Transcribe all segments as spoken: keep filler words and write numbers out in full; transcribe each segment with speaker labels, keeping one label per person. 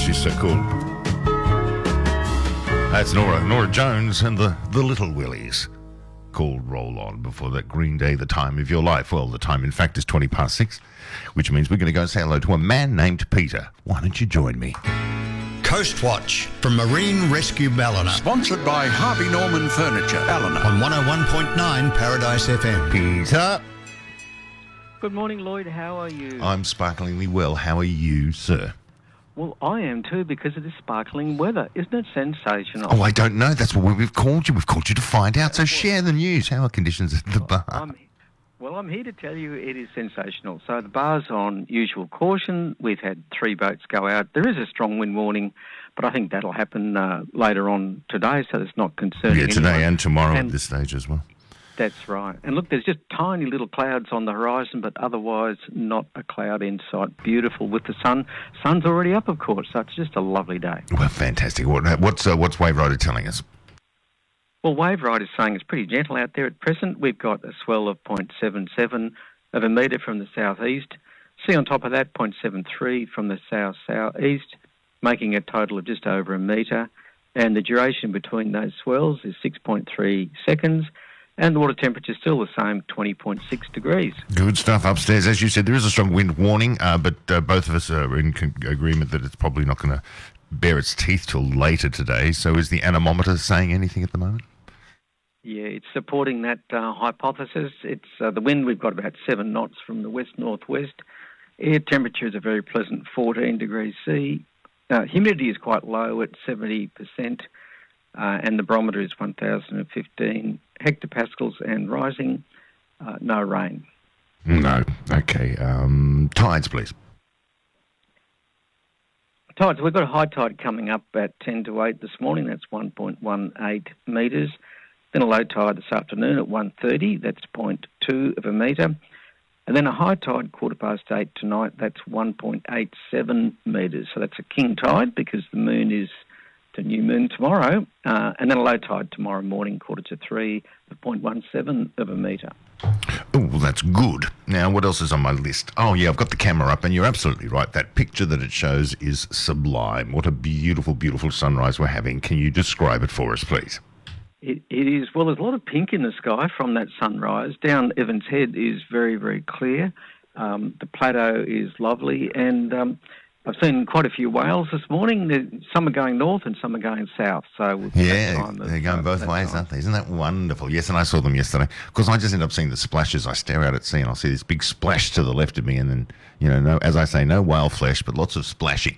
Speaker 1: she's so cool. That's Nora, Nora Jones and the, the Little Willies. Called Roll On. Before that, Green Day, The Time of Your Life. Well, the time, in fact, is twenty past six, which means we're going to go and say hello to a man named Peter. Why don't you join me?
Speaker 2: Coast Watch from Marine Rescue Ballina.
Speaker 3: Sponsored by Harvey Norman Furniture, Ballina.
Speaker 2: On one oh one point nine Paradise F M.
Speaker 1: Peter.
Speaker 4: Good morning, Lloyd. How are you?
Speaker 1: I'm sparklingly well. How are you, sir?
Speaker 4: Well, I am too, because of this sparkling weather. Isn't it sensational?
Speaker 1: Oh, I don't know. That's what we've called you. We've called you to find out. So
Speaker 4: well,
Speaker 1: share the news. How are conditions at the bar?
Speaker 4: I'm, well, I'm here to tell you it is sensational. So the bar's on usual caution. We've had three boats go out. There is a strong wind warning, but I think that'll happen uh, later on today, so it's not concerning
Speaker 1: Yeah, today
Speaker 4: anyone.
Speaker 1: and tomorrow
Speaker 4: and
Speaker 1: at this stage as well.
Speaker 4: That's right. And look, there's just tiny little clouds on the horizon, but otherwise not a cloud in sight. Beautiful with the sun. Sun's already up, of course, so it's just a lovely day.
Speaker 1: Well, fantastic. What, what's uh, what's Wave Rider telling us?
Speaker 4: Well, Wave Rider is saying it's pretty gentle out there at present. We've got a swell of zero point seven seven of a metre from the southeast. Sea on top of that, zero point seven three from the south-southeast, making a total of just over a metre. And the duration between those swells is six point three seconds. And the water temperature is still the same, twenty point six degrees.
Speaker 1: Good stuff upstairs. As you said, there is a strong wind warning, uh, but uh, both of us are in con- agreement that it's probably not going to bare its teeth till later today. So is the anemometer saying anything at the moment?
Speaker 4: Yeah, it's supporting that uh, hypothesis. It's uh, the wind, we've got about seven knots from the west-northwest. Air temperature is a very pleasant fourteen degrees C. Uh, humidity is quite low at seventy percent. Uh, and the barometer is one thousand fifteen hectopascals and rising. Uh, no rain.
Speaker 1: No. Okay. Um, tides, please.
Speaker 4: Tides, we've got a high tide coming up at ten to eight this morning. That's one point one eight metres. Then a low tide this afternoon at one thirty. That's zero point two of a metre. And then a high tide quarter past eight tonight. That's one point eight seven metres. So that's a king tide because the moon is the new moon tomorrow, uh, and then a low tide tomorrow morning, quarter to three, zero point one seven of a metre.
Speaker 1: Oh, well, that's good. Now, what else is on my list? Oh, yeah, I've got the camera up, and you're absolutely right. That picture that it shows is sublime. What a beautiful, beautiful sunrise we're having. Can you describe it for us, please?
Speaker 4: It, it is, well, there's a lot of pink in the sky from that sunrise. Down Evans Head is very, very clear. Um, the plateau is lovely, and Um, I've seen quite a few whales this morning. Some are going north and some are going south. So
Speaker 1: yeah, they're going both ways, aren't they? Isn't that wonderful? Yes, and I saw them yesterday. Of course, I just end up seeing the splashes. I stare out at sea and I'll see this big splash to the left of me, and then, you know, no, as I say, no whale flesh, but lots of splashing.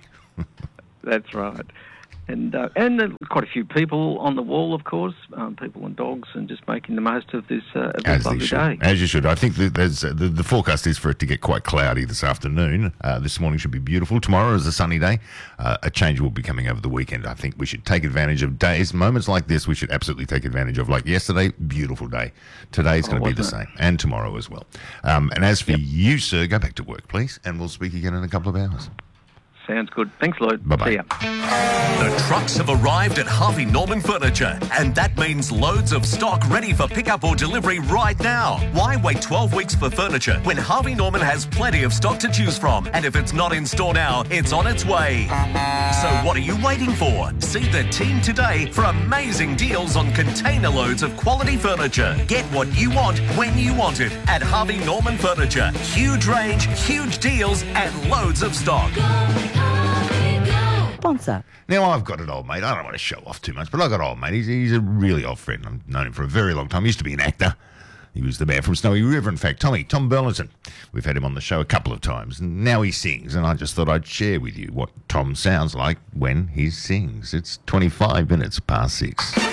Speaker 4: That's right. And uh, and uh, quite a few people on the wall, of course, um, people and dogs, and just making the most of this, uh, of this lovely day.
Speaker 1: As you should. I think that there's uh, the, the forecast is for it to get quite cloudy this afternoon. Uh, this morning should be beautiful. Tomorrow is a sunny day. Uh, a change will be coming over the weekend. I think we should take advantage of days, moments like this. We should absolutely take advantage of. Like yesterday, beautiful day. Today's
Speaker 4: Oh,
Speaker 1: going to be the
Speaker 4: wasn't
Speaker 1: same, and tomorrow as well. Um, and as for
Speaker 4: Yep.
Speaker 1: you, sir, go back to work, please, and we'll speak again in a couple of hours.
Speaker 4: Sounds good. Thanks, Lloyd.
Speaker 1: Bye-bye.
Speaker 4: See ya.
Speaker 5: The trucks have arrived at Harvey Norman Furniture, and that means loads of stock ready for pickup or delivery right now. Why wait twelve weeks for furniture when Harvey Norman has plenty of stock to choose from? And if it's not in store now, it's on its way. So what are you waiting for? See the team today for amazing deals on container loads of quality furniture. Get what you want when you want it at Harvey Norman Furniture. Huge range, huge deals, and loads of stock.
Speaker 6: Sponsor.
Speaker 1: Now, I've got an old mate. I don't want to show off too much, but I've got an old mate. He's, he's a really old friend. I've known him for a very long time. He used to be an actor. He was the man from Snowy River, in fact. Tommy, Tom Burlington. We've had him on the show a couple of times, and now he sings, and I just thought I'd share with you what Tom sounds like when he sings. It's twenty-five minutes past six.